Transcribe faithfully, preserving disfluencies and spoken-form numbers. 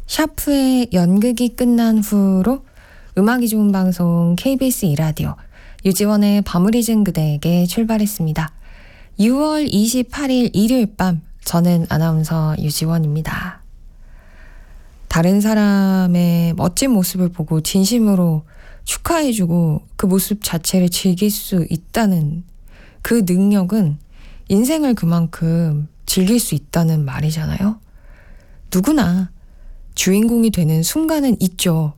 샤프의 연극이 끝난 후로 음악이 좋은 방송 케이비에스 이라디오 유지원의 밤을 잊은 그대에게 출발했습니다. 유월 이십팔일 일요일 밤, 저는 아나운서 유지원입니다. 다른 사람의 멋진 모습을 보고 진심으로 축하해주고 그 모습 자체를 즐길 수 있다는 그 능력은 인생을 그만큼 즐길 수 있다는 말이잖아요. 누구나 주인공이 되는 순간은 있죠.